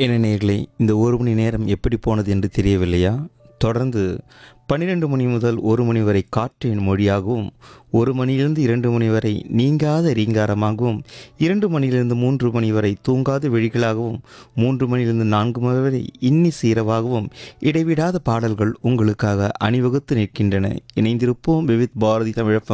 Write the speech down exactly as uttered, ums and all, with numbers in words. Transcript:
என்ன நேயர்களே, இந்த ஒரு மணி நேரம் எப்படி போனது என்று தெரியவில்லையா? தொடர்ந்து பன்னிரண்டு மணி முதல் ஒரு மணி வரை காற்றின் மொழியாகவும், ஒரு மணியிலிருந்து இரண்டு மணி வரை நீங்காத ரீங்காரமாகவும், இரண்டு மணியிலிருந்து மூன்று மணி வரை தூங்காத விழிகளாகவும், மூன்று மணியிலிருந்து நான்கு மணி வரை இன்னிசை இரவாகவும், இடைவிடாத பாடல்கள் உங்களுக்காக அணிவகுத்து நிற்கின்றன. இணைந்திருப்போம் விவித் பாரதி தமிழ் எஃப் எம்